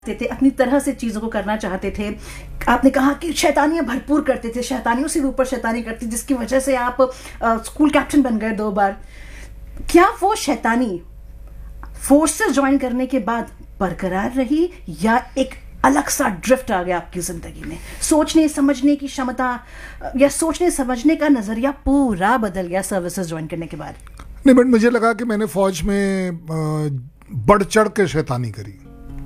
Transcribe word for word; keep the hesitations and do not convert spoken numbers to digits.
थे, अपनी तरह से चीज़ों को करना चाहते थे। आपने कहा कि शैतानियाँ भरपूर करते थे, शैतानियों से भी ऊपर शैतानी करती, जिसकी वजह से आप आ, स्कूल कैप्टन बन गए दो बार। क्या वो शैतानी फोर्सेस ज्वाइन करने के बाद बरकरार रही या एक अलग सा ड्रिफ्ट आ गया आपकी ज़िंदगी में? सोचने समझने की क्षमता या सोचने समझने का नज़रिया पूरा बदल गया सर्विसेज ज्वाइन करने के बाद? नहीं, बट मुझे लगा कि मैंने फ़ौज में बढ़ चढ़ के शैतानी करी।